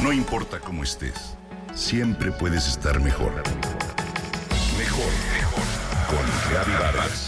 No importa cómo estés, siempre puedes estar mejor. Mejor, mejor. Con Gaby Vargas.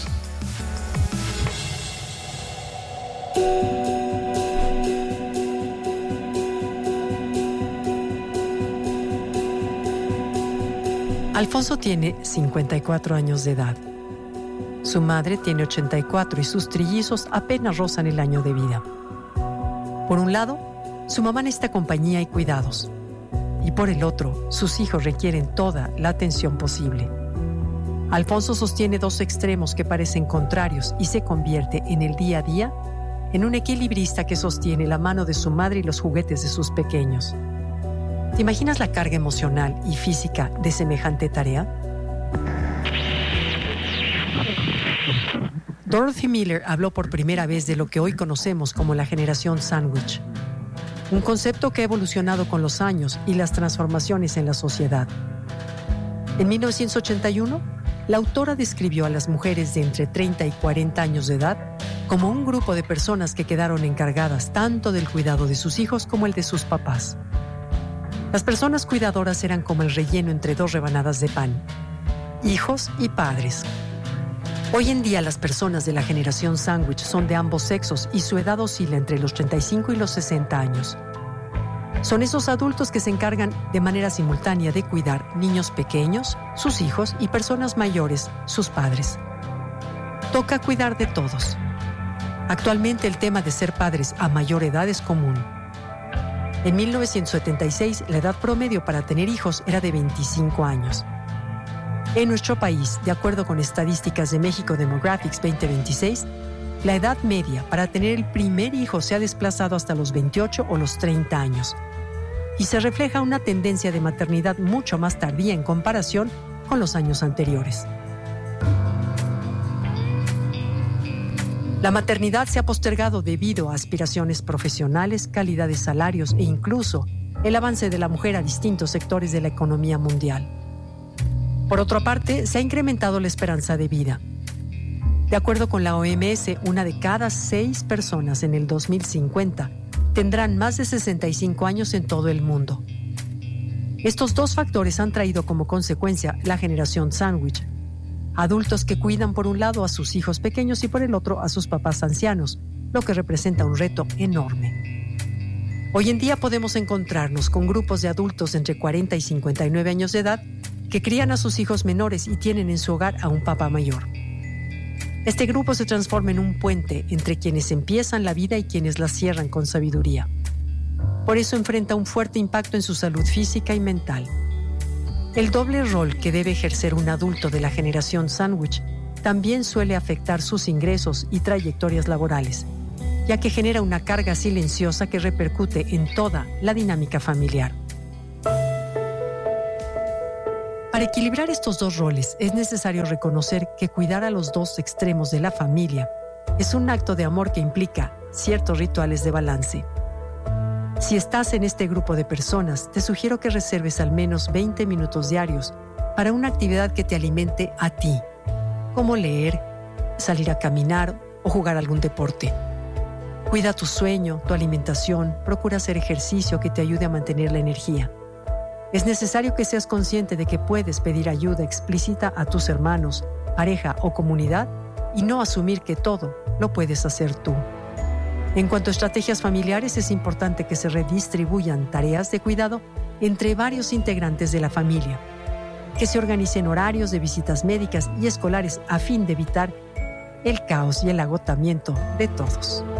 Alfonso tiene 54 años de edad. Su madre tiene 84 y sus trillizos apenas rozan el año de vida. Por un lado, su mamá necesita compañía y cuidados. Y por el otro, sus hijos requieren toda la atención posible. Alfonso sostiene dos extremos que parecen contrarios y se convierte en el día a día en un equilibrista que sostiene la mano de su madre y los juguetes de sus pequeños. ¿Te imaginas la carga emocional y física de semejante tarea? Dorothy Miller habló por primera vez de lo que hoy conocemos como la generación sándwich, un concepto que ha evolucionado con los años y las transformaciones en la sociedad. En 1981, la autora describió a las mujeres de entre 30 y 40 años de edad como un grupo de personas que quedaron encargadas tanto del cuidado de sus hijos como el de sus papás. Las personas cuidadoras eran como el relleno entre dos rebanadas de pan, hijos y padres. Hoy en día las personas de la generación sándwich son de ambos sexos y su edad oscila entre los 35 y los 60 años. Son esos adultos que se encargan de manera simultánea de cuidar niños pequeños, sus hijos y personas mayores, sus padres. Toca cuidar de todos. Actualmente el tema de ser padres a mayor edad es común. En 1976, la edad promedio para tener hijos era de 25 años. En nuestro país, de acuerdo con estadísticas de México Demographics 2026, la edad media para tener el primer hijo se ha desplazado hasta los 28 o los 30 años. Y se refleja una tendencia de maternidad mucho más tardía en comparación con los años anteriores. La maternidad se ha postergado debido a aspiraciones profesionales, calidad de salarios e incluso el avance de la mujer a distintos sectores de la economía mundial. Por otra parte, se ha incrementado la esperanza de vida. De acuerdo con la OMS, una de cada 6 personas en el 2050 tendrán más de 65 años en todo el mundo. Estos dos factores han traído como consecuencia la generación sándwich. Adultos que cuidan por un lado a sus hijos pequeños y por el otro a sus papás ancianos, lo que representa un reto enorme. Hoy en día podemos encontrarnos con grupos de adultos entre 40 y 59 años de edad que crían a sus hijos menores y tienen en su hogar a un papá mayor. Este grupo se transforma en un puente entre quienes empiezan la vida y quienes la cierran con sabiduría. Por eso enfrenta un fuerte impacto en su salud física y mental. El doble rol que debe ejercer un adulto de la generación sándwich también suele afectar sus ingresos y trayectorias laborales, ya que genera una carga silenciosa que repercute en toda la dinámica familiar. Para equilibrar estos dos roles es necesario reconocer que cuidar a los dos extremos de la familia es un acto de amor que implica ciertos rituales de balance. Si estás en este grupo de personas, te sugiero que reserves al menos 20 minutos diarios para una actividad que te alimente a ti, como leer, salir a caminar o jugar algún deporte. Cuida tu sueño, tu alimentación, procura hacer ejercicio que te ayude a mantener la energía. Es necesario que seas consciente de que puedes pedir ayuda explícita a tus hermanos, pareja o comunidad y no asumir que todo lo puedes hacer tú. En cuanto a estrategias familiares, es importante que se redistribuyan tareas de cuidado entre varios integrantes de la familia, que se organicen horarios de visitas médicas y escolares a fin de evitar el caos y el agotamiento de todos.